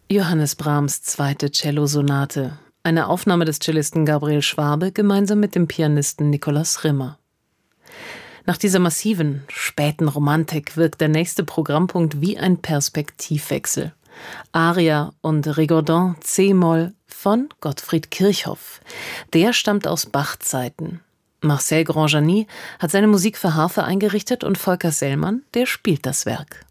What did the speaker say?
Johannes Brahms' zweite Cellosonate, eine Aufnahme des Cellisten Gabriel Schwabe gemeinsam mit dem Pianisten Nikolaus Rimmer. Nach dieser massiven, späten Romantik wirkt der nächste Programmpunkt wie ein Perspektivwechsel. Aria und Rigaudin c-Moll von Gottfried Kirchhoff. Der stammt aus Bach-Zeiten. Marcel Grandjani hat seine Musik für Harfe eingerichtet und Volker Sellmann, der spielt das Werk.